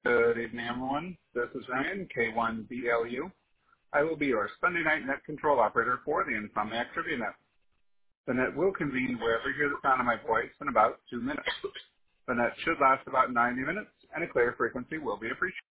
Good evening, everyone. This is Ryan, K1BLU. I will be your Sunday night net control operator for the Insomniac Trivia Net. The net will convene wherever you hear the sound of my voice in about 2 minutes. The net should last about 90 minutes, and a clear frequency will be appreciated.